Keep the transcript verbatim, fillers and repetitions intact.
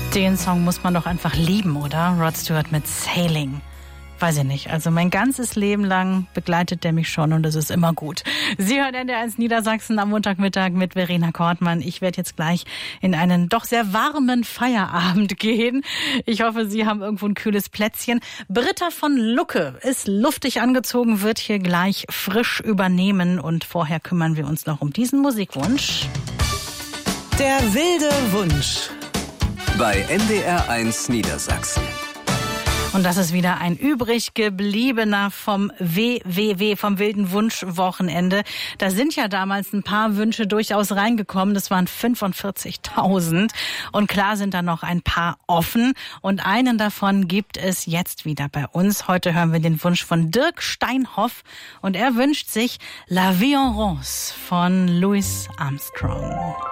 Den Song muss man doch einfach lieben, oder? Rod Stewart mit Sailing. Weiß ich nicht. Also mein ganzes Leben lang begleitet der mich schon und es ist immer gut. Sie hören N D R eins Niedersachsen am Montagmittag mit Verena Kortmann. Ich werde jetzt gleich in einen doch sehr warmen Feierabend gehen. Ich hoffe, Sie haben irgendwo ein kühles Plätzchen. Britta von Lucke ist luftig angezogen, wird hier gleich frisch übernehmen. Und vorher kümmern wir uns noch um diesen Musikwunsch. Der wilde Wunsch. Bei N D R eins Niedersachsen. Und das ist wieder ein übrig gebliebener vom W W W, vom wilden Wunsch-Wochenende. Da sind ja damals ein paar Wünsche durchaus reingekommen. Das waren fünfundvierzigtausend. Und klar sind da noch ein paar offen. Und einen davon gibt es jetzt wieder bei uns. Heute hören wir den Wunsch von Dirk Steinhoff. Und er wünscht sich La Vie en Rose von Louis Armstrong.